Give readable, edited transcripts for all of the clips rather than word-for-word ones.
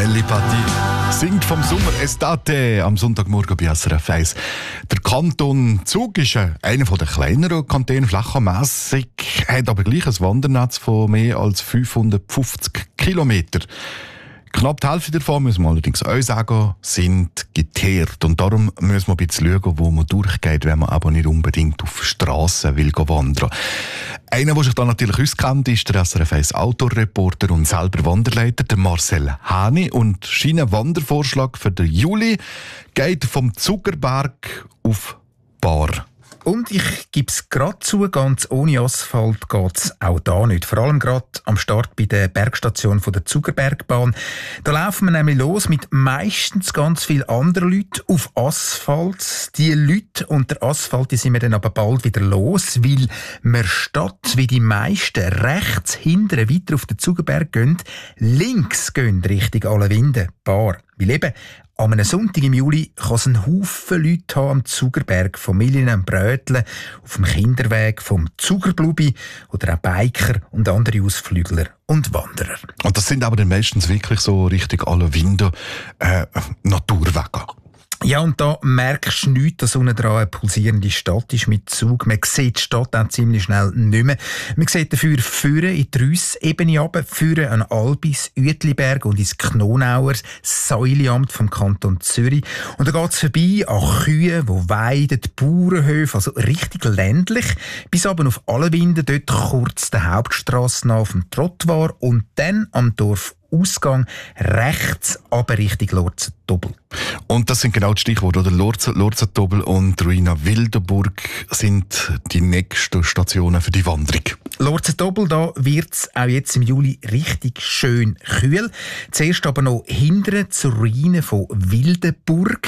Nelly Patti singt vom Sommer Estate am Sonntagmorgen bei SRF 1. Der Kanton Zug ist einer der kleineren Kantone, flächenmässig, hat aber gleich ein Wandernetz von mehr als 550 Kilometern. Knapp die Hälfte davon, müssen wir allerdings auch sagen, sind geteert. Und darum müssen wir ein bisschen schauen, wo man durchgeht, wenn man aber nicht unbedingt auf Strassen will wandern. Einer, der sich da natürlich auskennt, ist der SRF 1 Outdoor-Reporter und selber Wanderleiter, der Marcel Häni. Und sein Wandervorschlag für den Juli geht vom Zuckerberg auf Bar. Und ich gebe es gerade zu, ganz ohne Asphalt geht es auch da nicht. Vor allem gerade am Start bei der Bergstation von der Zuckerbergbahn. Da laufen wir nämlich los mit meistens ganz vielen anderen Leuten auf Asphalt. Die Leute und der Asphalt, die sind wir dann aber bald wieder los, weil wir statt wie die meisten rechts hinten weiter auf den Zuckerberg gehen, links gehen Richtung Allewinde, Bar. Weil eben an einem Sonntag im Juli kann es einen Haufen Leute haben am Zuckerberg, Familien am Bröteln, auf dem Kinderweg vom Zuckerblubi oder auch Biker und andere Ausflügler und Wanderer. Und das sind aber dann meistens wirklich so richtig Allewinde Naturwege. Ja, und da merkst du nichts, dass unten dran eine pulsierende Stadt ist mit Zug. Man sieht die Stadt auch ziemlich schnell nicht mehr. Man sieht dafür Führen in die Rüssebene runter, Führen an Albis, Uetliberg und ins Knonauer Säuliamt vom Kanton Zürich. Und da geht es vorbei an Kühen, die weiden, Bauernhöfe, also richtig ländlich, bis aber auf Allewinde, dort kurz der Hauptstrasse nach auf dem Trottoir und dann am Dorfausgang rechts aber Richtung Lortzentobel. Und das sind genau die Stichworte, oder? Lortzentobel und Ruina Wildenburg sind die nächsten Stationen für die Wanderung. Lortzentobel, da wird es auch jetzt im Juli richtig schön kühl. Zuerst aber noch hinten zur Ruine von Wildenburg.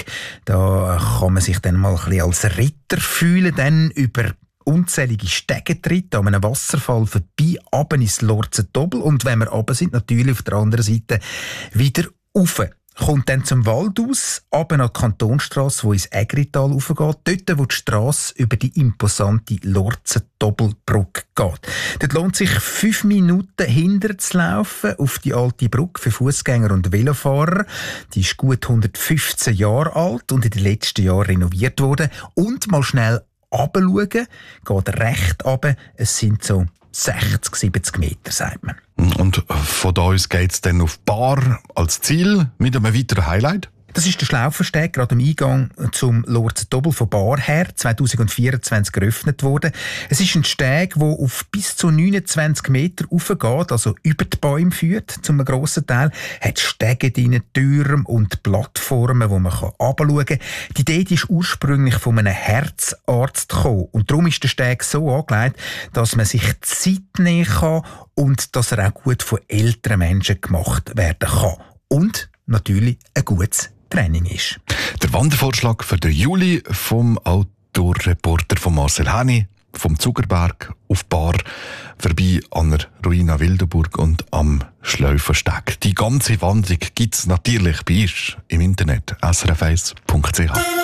Da kann man sich dann mal ein bisschen als Ritter fühlen, dann über unzählige Stegentritte an einem Wasserfall vorbei, runter ins Lortzentobel und wenn wir runter sind, natürlich auf der anderen Seite wieder rauf. Kommt dann zum Waldhaus, runter an die Kantonstrasse, die ins Ägrital raufgeht, dort, wo die Strasse über die imposante Lortzentobelbrücke geht. Dort lohnt sich 5 Minuten hinter zu laufen auf die alte Brücke für Fußgänger und Velofahrer. Die ist gut 115 Jahre alt und in den letzten Jahren renoviert worden. Und mal schnell runterschauen, geht recht runter. Es sind so 60, 70 Meter, sagt man. Und von da aus geht es dann auf Bar als Ziel mit einem weiteren Highlight? Das ist der Schlaufersteg, gerade am Eingang zum Lortzentobel von Bar her, 2024 geöffnet worden. Es ist ein Steg, der auf bis zu 29 Meter raufgeht, also über die Bäume führt, zum grossen Teil. Hat Stege drin, Türme und Plattformen, wo man runterschauen kann. Die Idee die ist ursprünglich von einem Herzarzt gekommen. Und darum ist der Steg so angelegt, dass man sich Zeit nehmen kann und dass er auch gut von älteren Menschen gemacht werden kann. Und natürlich ein gutes Training ist. Der Wandervorschlag für den Juli vom Outdoor-Reporter von Marcel Häni, vom Zuckerberg auf Bar, vorbei an der Ruina Wildenburg und am Schleufersteg. Die ganze Wanderung gibt es natürlich bei uns im Internet srf1.ch.